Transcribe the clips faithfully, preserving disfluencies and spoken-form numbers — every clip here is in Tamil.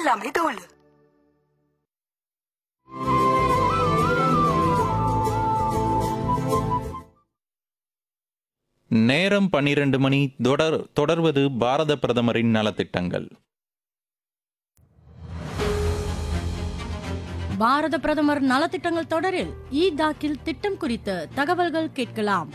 ළමයි ඩෝල. நேரம் பன்னிரண்டு மணி. தொடர் தொடர்வது பாரத பிரதமரின் நலத்திட்டங்கள். பாரத பிரதமர் நலத்திட்டங்கள் தொடரில் இ தாக்கில் திட்டம் குறித்த தகவல்கள் கேட்கலாம்.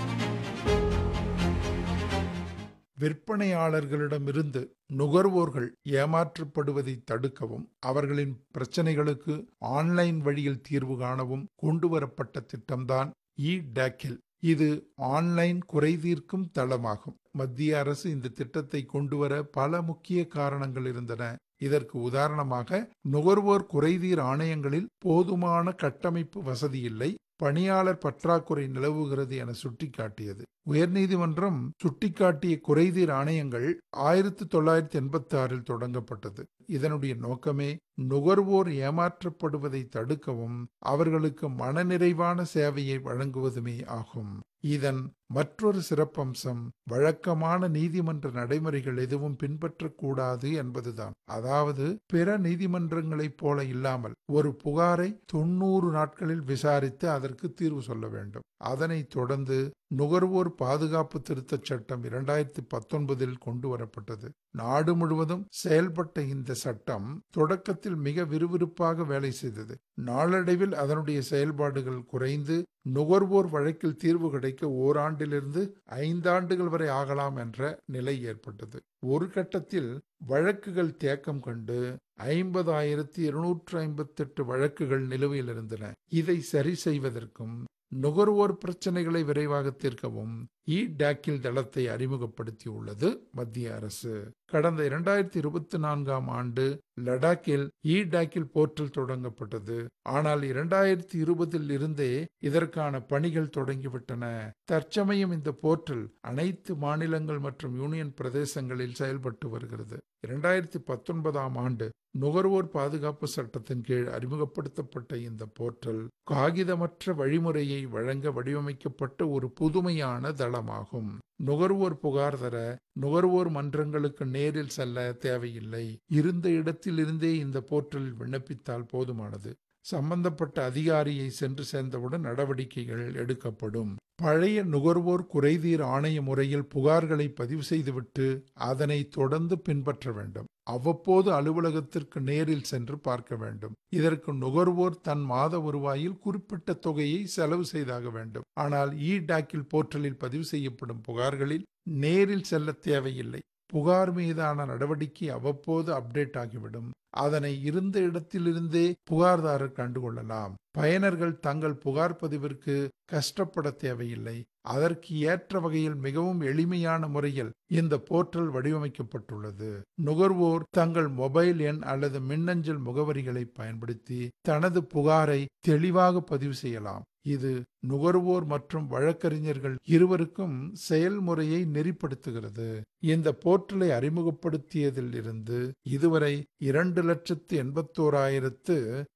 விற்பனையாளர்களிடமிருந்து நுகர்வோர்கள் ஏமாற்றப்படுவதை தடுக்கவும் அவர்களின் பிரச்சனைகளுக்கு ஆன்லைன் வழியில் தீர்வு காணவும் கொண்டுவரப்பட்ட திட்டம்தான் இ டாக்கில். இது ஆன்லைன் குறைதீர்க்கும் தளமாகும். மத்திய அரசு இந்த திட்டத்தை கொண்டுவர பல முக்கிய காரணங்கள் இருந்தன. இதற்கு உதாரணமாக நுகர்வோர் குறைதீர் ஆணையங்களில் போதுமான கட்டமைப்பு வசதி இல்லை, பணியாளர் பற்றாக்குறை நிலவுகிறது என சுட்டிக்காட்டியது. உயர்நீதிமன்றம் சுட்டிக்காட்டிய குறைதீர் ஆணையங்கள் ஆயிரத்தி தொள்ளாயிரத்தி எண்பத்தி ஆறில் தொடங்கப்பட்டது. இதனுடைய நோக்கமே நுகர்வோர் ஏமாற்றப்படுவதை தடுக்கவும் அவர்களுக்கு மனநிறைவான சேவையை வழங்குவதுமே ஆகும். இதன் மற்றொரு சிறப்பம்சம் வழக்கமான நீதிமன்ற நடைமுறைகள் எதுவும் பின்பற்றக்கூடாது என்பதுதான். அதாவது பிற நீதிமன்றங்களைப் போல இல்லாமல் ஒரு புகாரை தொண்ணூறு நாட்களில் விசாரித்து அதற்கு தீர்வு சொல்ல வேண்டும். அதனைத் தொடர்ந்து நுகர்வோர் பாதுகாப்பு திருத்தச் சட்டம் இரண்டாயிரத்தி பத்தொன்பதில் கொண்டு வரப்பட்டது. நாடு முழுவதும் செயல்பட்ட இந்த சட்டம் தொடக்கத்தில் மிக விறுவிறுப்பாக வேலை செய்தது. நாளடைவில் அதனுடைய செயல்பாடுகள் குறைந்து நுகர்வோர் வழக்கில் தீர்வு கிடைக்க ஓராண்டிலிருந்து ஐந்தாண்டுகள் வரை ஆகலாம் என்ற நிலை ஏற்பட்டது. ஒரு கட்டத்தில் வழக்குகள் தேக்கம் கண்டு ஐம்பதாயிரத்தி இருநூற்று ஐம்பத்தி எட்டு வழக்குகள் நிலுவையில் இருந்தன. இதை சரி செய்வதற்கும் நுகர்வோர் பிரச்சனைகளை விரைவாக தீர்க்கவும் இ டாக்கில் தளத்தை அறிமுகப்படுத்தியுள்ளது மத்திய அரசு. கடந்த இரண்டாயிரத்தி இருபத்தி நான்காம் ஆண்டு லடாக்கில் இ டாக்கில் போர்ட்டல் தொடங்கப்பட்டது. ஆனால் இரண்டாயிரத்தி இருபதில் இருந்தே இதற்கான பணிகள் தொடங்கிவிட்டன. தற்சமயம் இந்த போர்ட்டல் அனைத்து மாநிலங்கள் மற்றும் யூனியன் பிரதேசங்களில் செயல்பட்டு வருகிறது. இரண்டாயிரத்தி பத்தொன்பதாம் ஆண்டு நுகர்வோர் பாதுகாப்பு சட்டத்தின் கீழ் அறிமுகப்படுத்தப்பட்ட இந்த போர்ட்டல் காகிதமற்ற வழிமுறையை வழங்க வடிவமைக்கப்பட்ட ஒரு புதுமையான தளமாகும். நுகர்வோர் புகார் தர நுகர்வோர் மன்றங்களுக்கு நேரில் செல்ல தேவையில்லை. இருந்த இடத்தில் இருந்தே இந்த போர்ட்டலில் விண்ணப்பித்தால் போதுமானது. சம்பந்தப்பட்ட அதிகாரியை சென்று சேர்ந்தவுடன் நடவடிக்கைகள் எடுக்கப்படும். பழைய நுகர்வோர் குறைதீர் ஆணைய முறையில் புகார்களை பதிவு செய்துவிட்டு அதனை தொடர்ந்து பின்பற்ற வேண்டும். அவ்வப்போது அலுவலகத்திற்கு நேரில் சென்று பார்க்க வேண்டும். இதற்கு நுகர்வோர் தன் மாத வருவாயில் குறிப்பிட்ட தொகையை செலவு செய்தாக வேண்டும். ஆனால் இ டாக்கில் போர்ட்டலில் பதிவு செய்யப்படும் புகார்களில் நேரில் செல்ல தேவையில்லை. புகார் மீதான நடவடிக்கை அவ்வப்போது அப்டேட் ஆகிவிடும். அதனை இருந்த இடத்திலிருந்தே புகார்தாரர் கண்டுகொள்ளலாம். பயனர்கள் தங்கள் புகார் பதிவிற்கு கஷ்டப்பட தேவையில்லை. அதற்கு ஏற்ற வகையில் மிகவும் எளிமையான முறையில் இந்த போர்ட்டல் வடிவமைக்கப்பட்டுள்ளது. நுகர்வோர் தங்கள் மொபைல் எண் அல்லது மின்னஞ்சல் முகவரிகளை பயன்படுத்தி தனது புகாரை தெளிவாக பதிவு செய்யலாம். இது நுகர்வோர் மற்றும் வழக்கறிஞர்கள் இருவருக்கும் செயல்முறையை நெறிப்படுத்துகிறது. இந்த போர்ட்டலை அறிமுகப்படுத்தியதில் இருந்து இதுவரை இரண்டு லட்சத்து எண்பத்தோராயிரத்து